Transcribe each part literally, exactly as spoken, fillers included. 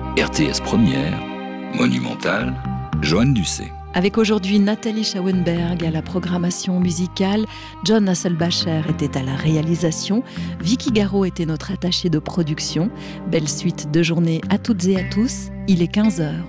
R T S Première, Monumental, Joanne Ducé. Avec aujourd'hui Nathalie Schauenberg à la programmation musicale, John Hasselbacher était à la réalisation, Vicky Garot était notre attachée de production. Belle suite de journée à toutes et à tous, il est quinze heures.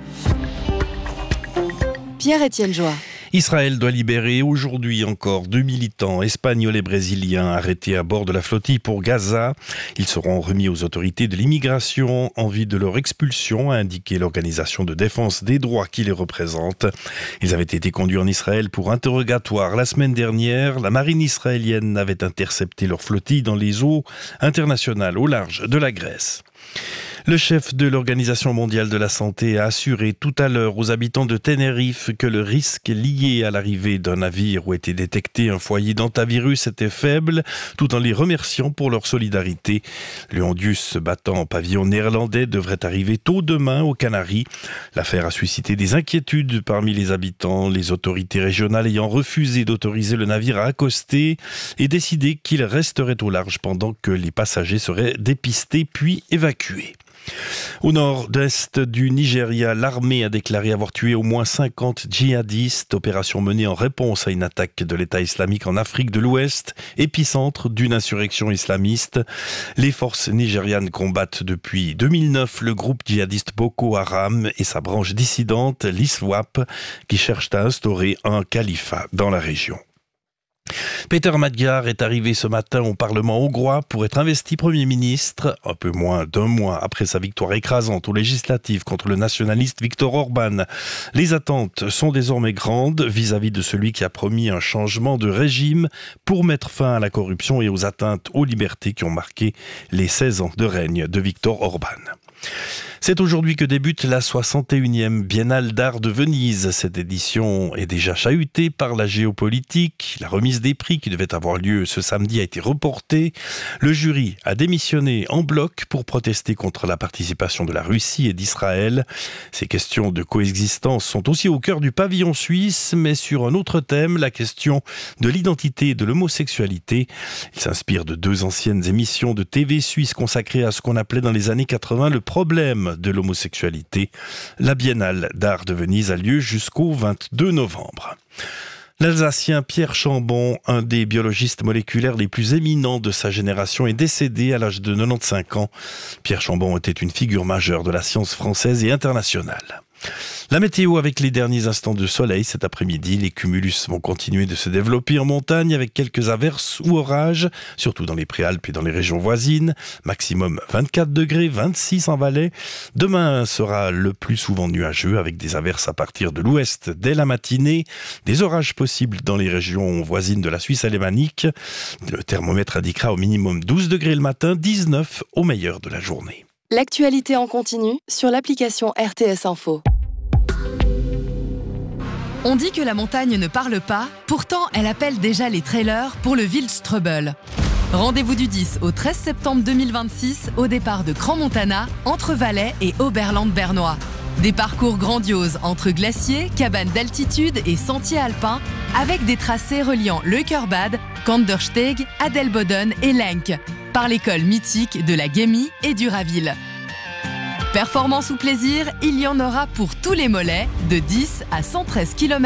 Pierre-Étienne Joie. Israël doit libérer aujourd'hui encore deux militants espagnols et brésiliens arrêtés à bord de la flottille pour Gaza. Ils seront remis aux autorités de l'immigration en vue de leur expulsion, a indiqué l'organisation de défense des droits qui les représente. Ils avaient été conduits en Israël pour interrogatoire. La semaine dernière, la marine israélienne avait intercepté leur flottille dans les eaux internationales au large de la Grèce. Le chef de l'Organisation mondiale de la santé a assuré tout à l'heure aux habitants de Tenerife que le risque lié à l'arrivée d'un navire où était détecté un foyer d'hantavirus était faible, tout en les remerciant pour leur solidarité. Le Hondius battant en pavillon néerlandais devrait arriver tôt demain aux Canaries. L'affaire a suscité des inquiétudes parmi les habitants, les autorités régionales ayant refusé d'autoriser le navire à accoster et décidé qu'il resterait au large pendant que les passagers seraient dépistés puis évacués. Au nord-est du Nigeria, l'armée a déclaré avoir tué au moins cinquante djihadistes, opération menée en réponse à une attaque de l'État islamique en Afrique de l'Ouest, épicentre d'une insurrection islamiste. Les forces nigérianes combattent depuis deux mille neuf le groupe djihadiste Boko Haram et sa branche dissidente, l'I S W A P, qui cherchent à instaurer un califat dans la région. Péter Magyar est arrivé ce matin au Parlement hongrois pour être investi Premier ministre, un peu moins d'un mois après sa victoire écrasante aux législatives contre le nationaliste Viktor Orban. Les attentes sont désormais grandes vis-à-vis de celui qui a promis un changement de régime pour mettre fin à la corruption et aux atteintes aux libertés qui ont marqué les seize ans de règne de Viktor Orban. C'est aujourd'hui que débute la soixante et unième Biennale d'art de Venise. Cette édition est déjà chahutée par la géopolitique. La remise des prix qui devait avoir lieu ce samedi a été reportée. Le jury a démissionné en bloc pour protester contre la participation de la Russie et d'Israël. Ces questions de coexistence sont aussi au cœur du pavillon suisse, mais sur un autre thème, la question de l'identité et de l'homosexualité. Il s'inspire de deux anciennes émissions de T V suisse consacrées à ce qu'on appelait dans les années quatre-vingts le problème de l'homosexualité. La Biennale d'art de Venise a lieu jusqu'au vingt-deux novembre. L'Alsacien Pierre Chambon, un des biologistes moléculaires les plus éminents de sa génération, est décédé à l'âge de quatre-vingt-quinze ans. Pierre Chambon était une figure majeure de la science française et internationale. La météo avec les derniers instants de soleil cet après-midi. Les cumulus vont continuer de se développer en montagne avec quelques averses ou orages, surtout dans les Préalpes et dans les régions voisines. Maximum vingt-quatre degrés, vingt-six en Valais. Demain sera le plus souvent nuageux avec des averses à partir de l'ouest dès la matinée. Des orages possibles dans les régions voisines de la Suisse alémanique. Le thermomètre indiquera au minimum douze degrés le matin, dix-neuf au meilleur de la journée. L'actualité en continu sur l'application R T S Info. On dit que la montagne ne parle pas, pourtant elle appelle déjà les trailers pour le Wildstrubel. Rendez-vous du dix au treize septembre deux mille vingt-six au départ de Crans-Montana, entre Valais et Oberland-Bernois. Des parcours grandioses entre glaciers, cabanes d'altitude et sentiers alpins, avec des tracés reliant Leukerbad, Kandersteg, Adelboden et Lenk, par l'école mythique de la Gemmi et du Raville. Performance ou plaisir, il y en aura pour tous les mollets, de dix à cent treize kilomètres.